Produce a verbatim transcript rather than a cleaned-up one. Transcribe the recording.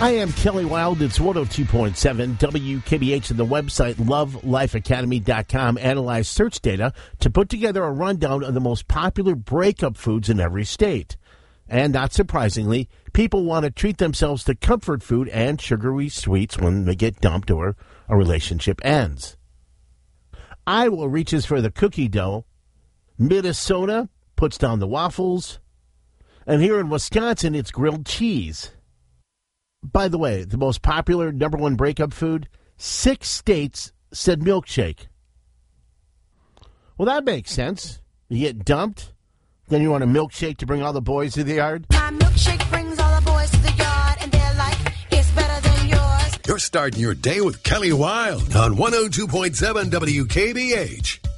I am Kelly Wild. It's one oh two point seven W K B H and the website love life academy dot com analyzed search data to put together a rundown of the most popular breakup foods in every state. And not surprisingly, people want to treat themselves to comfort food and sugary sweets when they get dumped or a relationship ends. Iowa reaches for the cookie dough. Minnesota puts down the waffles. And here in Wisconsin, it's grilled cheese. By the way, the most popular number one breakup food, six states said milkshake. Well, that makes sense. You get dumped, then you want a milkshake to bring all the boys to the yard. My milkshake brings all the boys to the yard, and they're like, it's better than yours. You're starting your day with Kelly Wild on one oh two point seven W K B H.